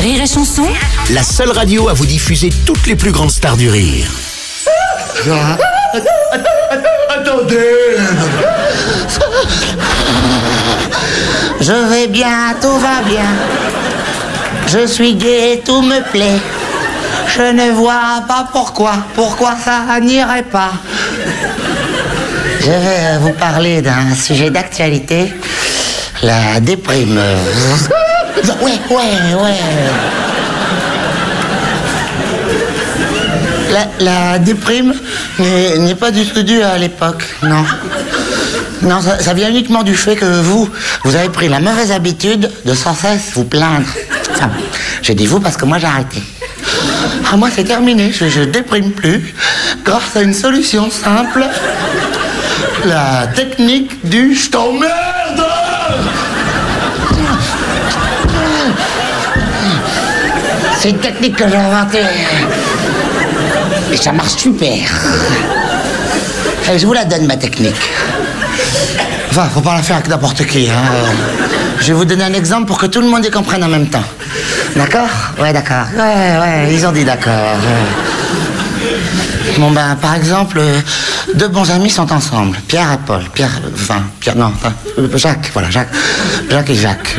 Rire et Chanson, La seule radio à vous diffuser toutes les plus grandes stars du rire. Attendez. Je vais bien, tout va bien. Je suis gai, tout me plaît. Je ne vois pas pourquoi ça n'irait pas. Je vais vous parler d'un sujet d'actualité, la déprime. Ouais. La déprime n'est pas du tout due à l'époque, non. Non, ça vient uniquement du fait que vous avez pris la mauvaise habitude de sans cesse vous plaindre. Enfin, j'ai dit vous parce que moi j'ai arrêté. Ah, moi c'est terminé, je déprime plus grâce à une solution simple. La technique du je t'emmerde. C'est une technique que j'ai inventée. Et ça marche super. Allez, je vous la donne, ma technique. Enfin, faut pas la faire avec n'importe qui, hein. Je vais vous donner un exemple pour que tout le monde y comprenne en même temps. D'accord? Ouais, d'accord. Ouais, ils ont dit d'accord. Bon, ben, par exemple, deux bons amis sont ensemble. Pierre et Paul. Jacques, voilà, Jacques et Jacques.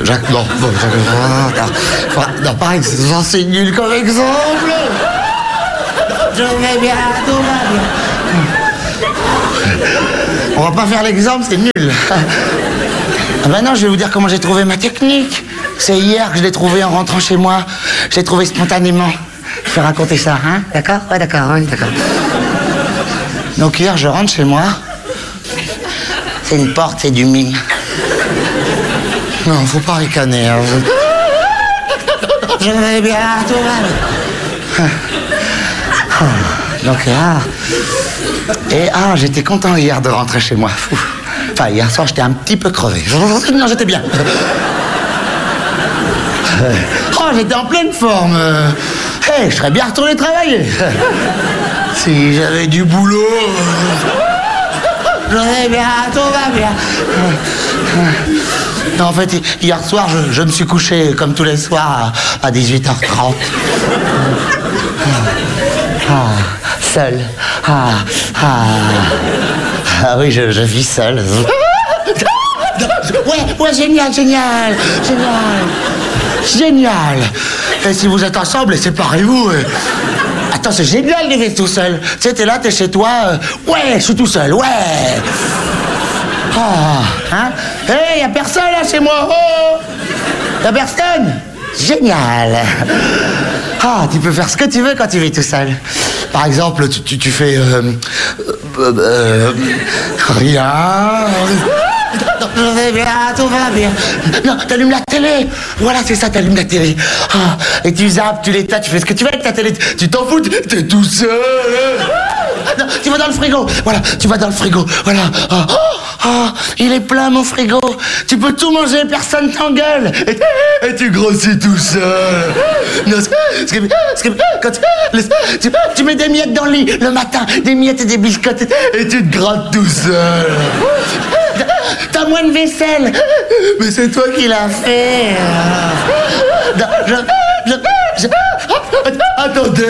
Non, par exemple, c'est nul comme exemple. Je vais bien, tout va bien. On va pas faire l'exemple, c'est nul. Ah ben non, je vais vous dire comment j'ai trouvé ma technique. C'est hier que je l'ai trouvé en rentrant chez moi. Je l'ai trouvé spontanément. Je vais raconter ça, hein? D'accord? Ouais, d'accord. Donc hier, je rentre chez moi. C'est une porte, c'est du mine. Non, faut pas ricaner. Hein. Je vais bien, tout va bien. Donc j'étais content hier de rentrer chez moi. Enfin, hier soir, j'étais un petit peu crevé. Non, j'étais bien. J'étais en pleine forme. Je serais bien retourné travailler. Si j'avais du boulot. Je vais bien, tout va bien. Non, en fait, hier soir, je me suis couché comme tous les soirs à 18h30. Seul. Oui, je vis seul. Ouais, génial. Et si vous êtes ensemble, séparez-vous. Attends, c'est génial de vivre tout seul. Tu sais, t'es là, t'es chez toi. Ouais, je suis tout seul, ouais. Y a personne là chez moi. Y a personne. Génial. Tu peux faire ce que tu veux quand tu vis tout seul. Par exemple, tu fais... rien. Je vais bien, tout va bien. Non, t'allumes la télé. Voilà, c'est ça, t'allumes la télé. Et tu zappes, tu l'éteins, tu fais ce que tu veux avec ta télé. Tu t'en fous, t'es tout seul. Non, tu vas dans le frigo. Voilà, tu vas dans le frigo. Voilà. Il est plein, mon frigo. Tu peux tout manger, personne t'engueule. Et tu grossis tout seul. Non, quand tu mets des miettes dans le lit le matin, des miettes et des biscottes, et tu te grattes tout seul. T'as moins de vaisselle. Mais c'est toi qui l'as fait. Attendez.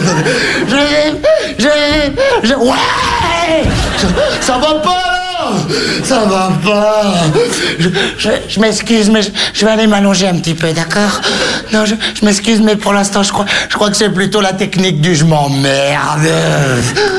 Ouais. Ça va pas. Ça va pas. Je m'excuse, mais je vais aller m'allonger un petit peu, d'accord? Non, je m'excuse, mais pour l'instant, je crois que c'est plutôt la technique du je m'emmerde.